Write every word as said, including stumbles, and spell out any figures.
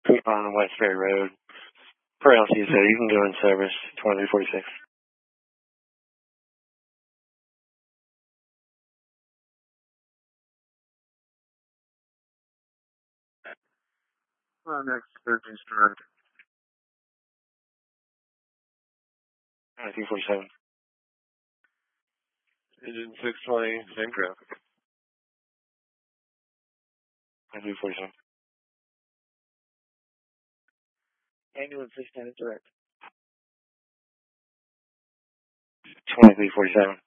on Westbury Road. Per L C, so you can go in service twenty-three forty-six. Well, next thirteen start. twenty-three forty-seven. Engine six twenty, same traffic. twenty-three forty-seven. Ambulance six ten is direct. twenty-three forty-seven.